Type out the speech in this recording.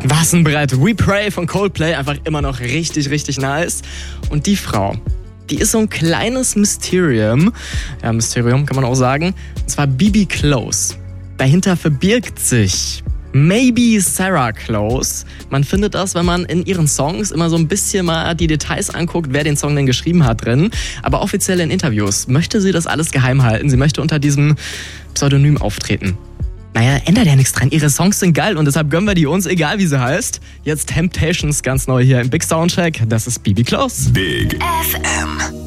Was ein Brett. We Pray von Coldplay, einfach immer noch richtig, richtig nice. Und die Frau, die ist so ein kleines Mysterium. Ja, Mysterium kann man auch sagen. Und zwar Bibi Close. Dahinter verbirgt sich Maybe Sarah Close. Man findet das, wenn man in ihren Songs immer so ein bisschen mal die Details anguckt, wer den Song denn geschrieben hat drin. Aber offiziell in Interviews möchte sie das alles geheim halten. Sie möchte unter diesem Pseudonym auftreten. Naja, ändert ja nichts dran. Ihre Songs sind geil und deshalb gönnen wir die uns, egal wie sie heißt. Jetzt Temptations ganz neu hier im Big Soundcheck. Das ist Bibi Close. Big FM.